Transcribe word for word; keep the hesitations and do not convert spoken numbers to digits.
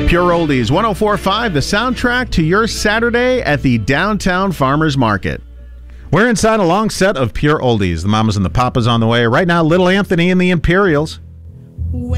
Pure Oldies, one oh four point five, the soundtrack to your Saturday at the Downtown Farmers Market. We're inside a long set of Pure Oldies. The Mamas and the Papas on the way. Right now, Little Anthony and the Imperials.